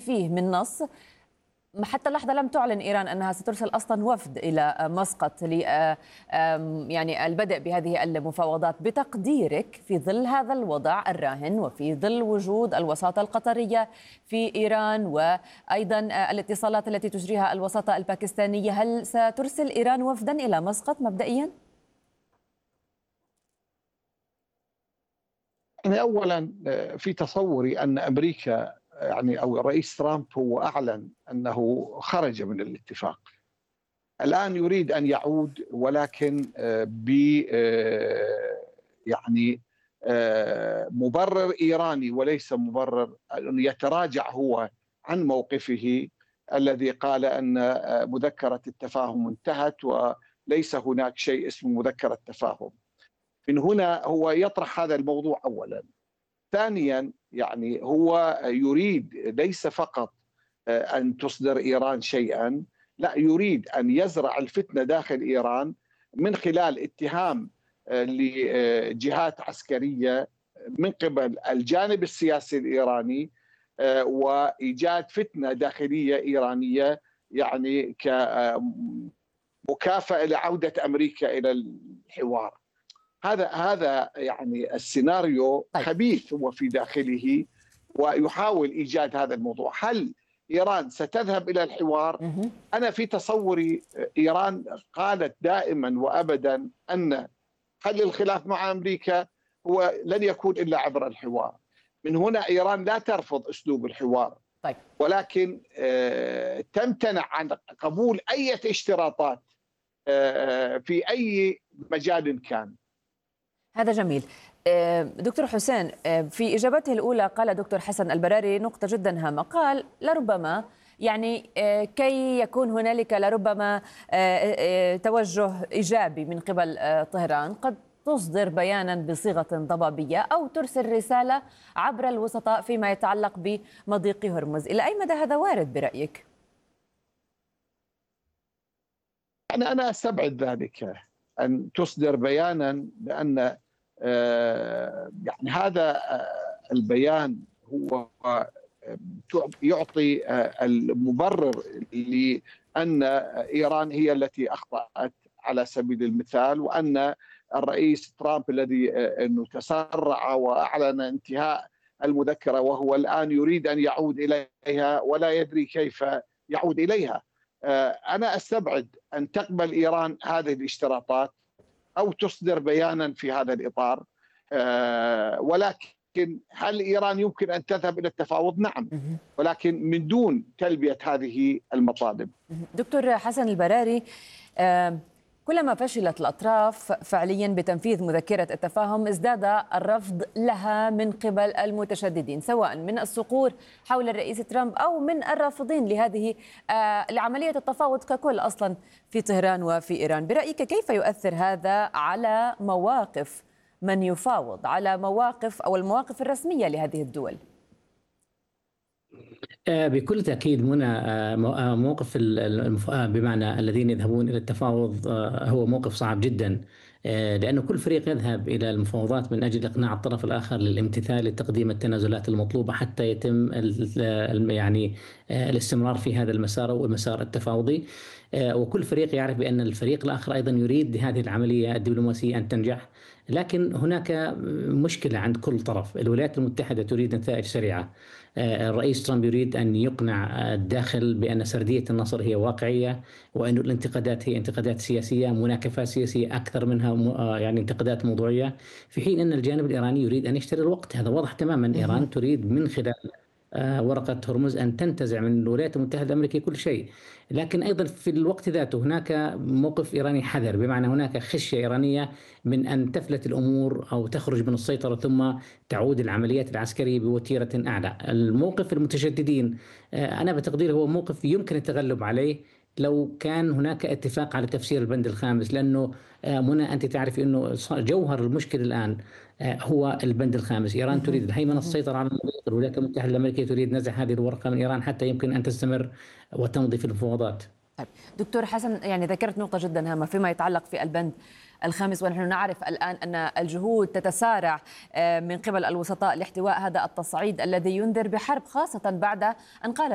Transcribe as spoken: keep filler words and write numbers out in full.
فيه من نص. حتى اللحظة لم تعلن إيران أنها سترسل أصلا وفد إلى مسقط ل يعني البدء بهذه المفاوضات. بتقديرك في ظل هذا الوضع الراهن وفي ظل وجود الوساطة القطرية في إيران وأيضا الاتصالات التي تجريها الوساطة الباكستانية، هل سترسل إيران وفدا إلى مسقط مبدئيا؟ أنا أولا في تصوري أن أمريكا يعني أو الرئيس ترامب هو أعلن أنه خرج من الاتفاق. الآن يريد أن يعود، ولكن ب يعني مبرر إيراني وليس مبرر أن يتراجع هو عن موقفه الذي قال أن مذكرة التفاهم انتهت وليس هناك شيء اسمه مذكرة تفاهم. من هنا هو يطرح هذا الموضوع أولا. ثانيا يعني هو يريد ليس فقط أن تصدر إيران شيئا، لا، يريد أن يزرع الفتنة داخل إيران من خلال اتهام لجهات عسكرية من قبل الجانب السياسي الإيراني وإيجاد فتنة داخلية إيرانية يعني كمكافأة لعودة أمريكا إلى الحوار. هذا هذا يعني السيناريو خبيث هو في داخله ويحاول إيجاد هذا الموضوع. هل إيران ستذهب إلى الحوار؟ أنا في تصوري إيران قالت دائما وأبدا أن حل الخلاف مع أمريكا هو لن يكون إلا عبر الحوار. من هنا إيران لا ترفض أسلوب الحوار، طيب. ولكن تمتنع عن قبول أي اشتراطات في أي مجال كان. هذا جميل. دكتور حسين، في إجابته الأولى قال دكتور حسن البراري نقطة جدا هامة، قال لربما يعني كي يكون هنالك لربما توجه إيجابي من قبل طهران قد تصدر بيانا بصيغة ضبابية أو ترسل رسالة عبر الوسطاء فيما يتعلق بمضيق هرمز. إلى أي مدى هذا وارد برأيك؟ أنا أنا أستبعد ذلك، أن تصدر بيانا، لأن يعني هذا البيان هو يعطي المبرر لأن إيران هي التي أخطأت على سبيل المثال، وأن الرئيس ترامب الذي أنه تسرع وأعلن انتهاء المذكرة وهو الآن يريد أن يعود إليها ولا يدري كيف يعود إليها. أنا أستبعد أن تقبل إيران هذه الاشتراطات أو تصدر بيانا في هذا الإطار. ولكن هل إيران يمكن أن تذهب إلى التفاوض؟ نعم، ولكن من دون تلبية هذه المطالب. دكتور حسن البراري، كلما فشلت الأطراف فعليا بتنفيذ مذكرة التفاهم ازداد الرفض لها من قبل المتشددين، سواء من الصقور حول الرئيس ترامب أو من الرافضين لهذه لعملية التفاوض ككل أصلا في طهران وفي إيران. برأيك كيف يؤثر هذا على مواقف من يفاوض، على مواقف أو المواقف الرسمية لهذه الدول؟ بكل تأكيد منى، موقف بمعنى الذين يذهبون إلى التفاوض هو موقف صعب جدا، لأن كل فريق يذهب إلى المفاوضات من أجل إقناع الطرف الآخر للامتثال لتقديم التنازلات المطلوبة حتى يتم يعني الاستمرار في هذا المسار والمسار التفاوضي. وكل فريق يعرف بأن الفريق الآخر أيضا يريد هذه العملية الدبلوماسية أن تنجح، لكن هناك مشكلة عند كل طرف. الولايات المتحدة تريد نتائج سريعة، الرئيس ترامب يريد أن يقنع الداخل بأن سردية النصر هي واقعية، وأن الانتقادات هي انتقادات سياسية، مناكفات سياسية أكثر منها يعني انتقادات موضوعية، في حين أن الجانب الإيراني يريد أن يشتري الوقت. هذا واضح تماما. إيران تريد من خلال ورقة هرمز أن تنتزع من الولايات المتحدة الأمريكية كل شيء، لكن أيضا في الوقت ذاته هناك موقف إيراني حذر، بمعنى هناك خشية إيرانية من أن تفلت الأمور أو تخرج من السيطرة ثم تعود العمليات العسكرية بوتيرة أعلى. الموقف المتشددين أنا بتقديري هو موقف يمكن التغلب عليه لو كان هناك اتفاق على تفسير البند الخامس، لأنه منى أنت تعرف أنه جوهر المشكلة الآن هو البند الخامس. إيران تريد الهيمنة، السيطرة على المضيق، الولايات المتحدة الأمريكية تريد نزع هذه الورقة من إيران حتى يمكن أن تستمر وتمضي في المفاوضات. طيب دكتور حسن، يعني ذكرت نقطة جدا هامة فيما يتعلق في البند الخامس، ونحن نعرف الآن أن الجهود تتسارع من قبل الوسطاء لاحتواء هذا التصعيد الذي ينذر بحرب، خاصة بعد أن قال